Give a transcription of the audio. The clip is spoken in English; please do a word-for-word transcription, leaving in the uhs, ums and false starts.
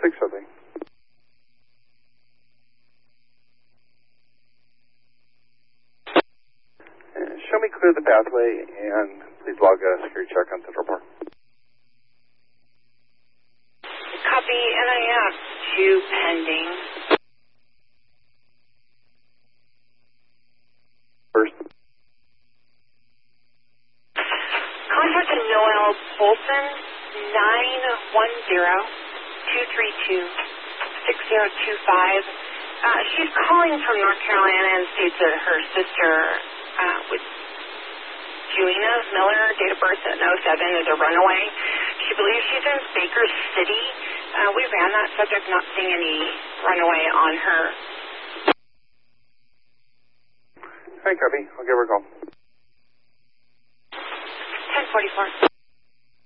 six something. Uh, show me clear the pathway and please log a security check on Central Park. Copy, N I F two pending. First. Contact to Noelle Bolson, nine one zero, two three two, six zero two five. Uh, she's calling from North Carolina and states that her sister, uh, with Juina Miller, date of birth at oh seven, is a runaway. She believes she's in Baker City. Uh, we ran that subject, not seeing any runaway on her. Hi, copy. I'll give her a call. ten forty-four.